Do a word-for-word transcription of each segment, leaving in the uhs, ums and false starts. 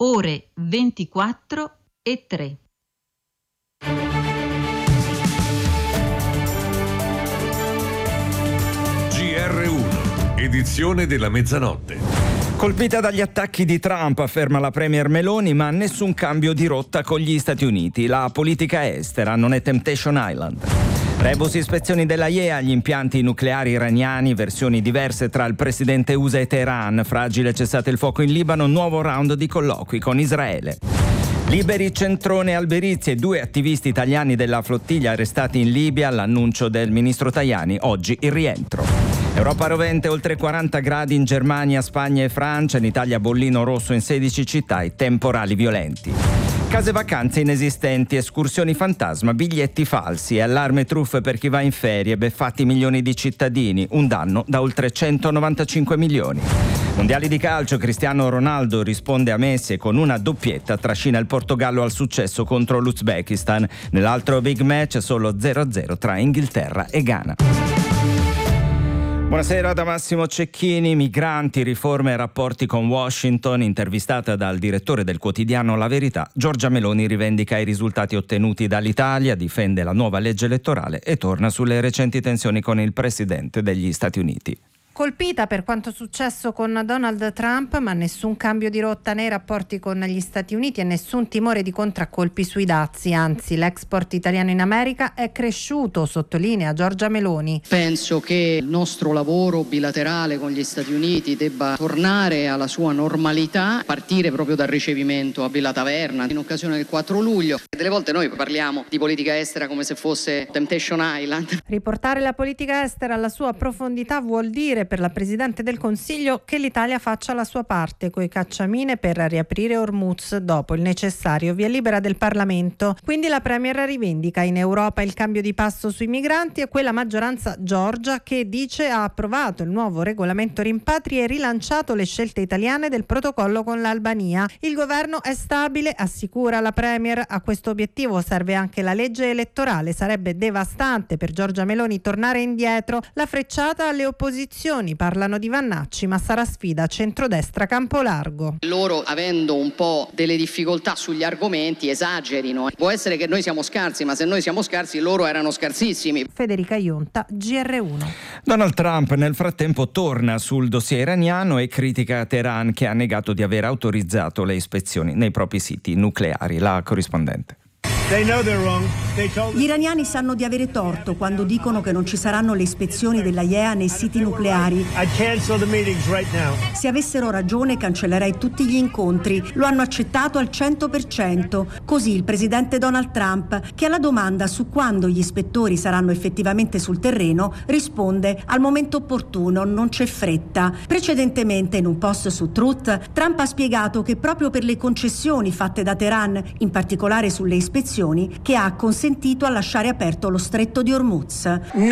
ore ventiquattro e tre. G R uno, edizione della mezzanotte. Colpita dagli attacchi di Trump, afferma la premier Meloni, ma nessun cambio di rotta con gli Stati Uniti. La politica estera non è Temptation Island. Rebus ispezioni della I E A agli impianti nucleari iraniani, versioni diverse tra il presidente U S A e Teheran, fragile cessate il fuoco in Libano, nuovo round di colloqui con Israele. Liberi Centrone e Alberizi e due attivisti italiani della flottiglia arrestati in Libia, l'annuncio del ministro Tajani, oggi il rientro. Europa rovente, oltre quaranta gradi in Germania, Spagna e Francia, in Italia bollino rosso in sedici città e temporali violenti. Case vacanze inesistenti, escursioni fantasma, biglietti falsi e allarme truffe per chi va in ferie, beffati milioni di cittadini, un danno da oltre centonovantacinque milioni. Mondiali di calcio, Cristiano Ronaldo risponde a Messi e con una doppietta trascina il Portogallo al successo contro l'Uzbekistan. Nell'altro big match solo zero a zero tra Inghilterra e Ghana. Buonasera da Massimo Cecchini. Migranti, riforme e rapporti con Washington. Intervistata dal direttore del quotidiano La Verità, Giorgia Meloni rivendica i risultati ottenuti dall'Italia, difende la nuova legge elettorale e torna sulle recenti tensioni con il presidente degli Stati Uniti. Colpita per quanto successo con Donald Trump, ma nessun cambio di rotta nei rapporti con gli Stati Uniti e nessun timore di contraccolpi sui dazi, anzi l'export italiano in America è cresciuto, sottolinea Giorgia Meloni. Penso che il nostro lavoro bilaterale con gli Stati Uniti debba tornare alla sua normalità, partire proprio dal ricevimento a Villa Taverna in occasione del quattro luglio. Delle volte noi parliamo di politica estera come se fosse Temptation Island. Riportare la politica estera alla sua profondità vuol dire per la Presidente del Consiglio che l'Italia faccia la sua parte coi cacciamine per riaprire Hormuz dopo il necessario via libera del Parlamento. Quindi la Premier rivendica in Europa il cambio di passo sui migranti e quella maggioranza Giorgia che dice ha approvato il nuovo regolamento rimpatri e rilanciato le scelte italiane del protocollo con l'Albania. Il governo è stabile, assicura la Premier. A questo obiettivo serve anche la legge elettorale. Sarebbe devastante per Giorgia Meloni tornare indietro. La frecciata alle opposizioni. Parlano di Vannacci, ma sarà sfida centrodestra campo largo. Loro, avendo un po' delle difficoltà sugli argomenti, esagerino. Può essere che noi siamo scarsi, ma se noi siamo scarsi loro erano scarsissimi. Federica Ionta, G R uno. Donald Trump nel frattempo torna sul dossier iraniano e critica Teheran che ha negato di aver autorizzato le ispezioni nei propri siti nucleari. La corrispondente. Gli iraniani sanno di avere torto quando dicono che non ci saranno le ispezioni della I E A nei siti nucleari. Se avessero ragione cancellerei tutti gli incontri. Lo hanno accettato al cento per cento. Così il presidente Donald Trump, che alla domanda su quando gli ispettori saranno effettivamente sul terreno, risponde: al momento opportuno, non c'è fretta. Precedentemente in un post su Truth, Trump ha spiegato che proprio per le concessioni fatte da Teheran, in particolare sulle ispezioni, che ha consentito a lasciare aperto lo stretto di Hormuz.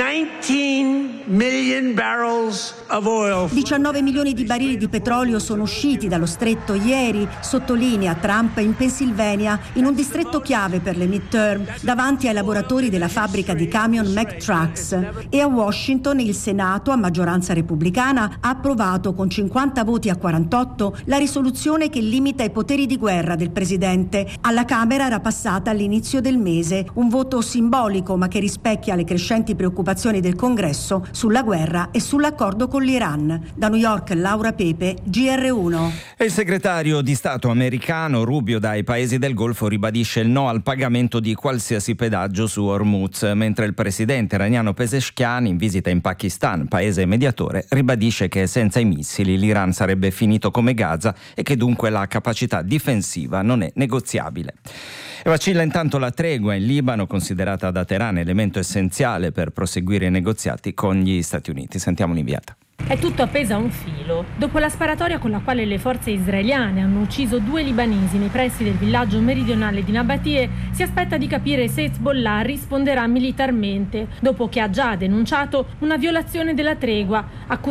diciannove milioni di barili di petrolio sono usciti dallo stretto ieri, sottolinea Trump, in Pennsylvania, in un distretto chiave per le midterm, davanti ai lavoratori della fabbrica di camion Mack Trucks. E a Washington il Senato, a maggioranza repubblicana, ha approvato con cinquanta voti a quarantotto la risoluzione che limita i poteri di guerra del presidente. Alla Camera era passata all'inizio del mese, un voto simbolico ma che rispecchia le crescenti preoccupazioni del Congresso sulla guerra e sull'accordo con l'Iran. Da New York, Laura Pepe, G R uno. E il segretario di Stato americano Rubio dai paesi del Golfo ribadisce il no al pagamento di qualsiasi pedaggio su Hormuz, mentre il presidente iraniano Pezeshkian, in visita in Pakistan, paese mediatore, ribadisce che senza i missili l'Iran sarebbe finito come Gaza e che dunque la capacità difensiva non è negoziabile. E vacilla intanto la tregua in Libano, considerata da Teheran elemento essenziale per proseguire i negoziati con gli Stati Uniti. Sentiamo l'inviata. È tutto appeso a un filo. Dopo la sparatoria con la quale le forze israeliane hanno ucciso due libanesi nei pressi del villaggio meridionale di Nabatie, si aspetta di capire se Hezbollah risponderà militarmente, dopo che ha già denunciato una violazione della tregua, accusando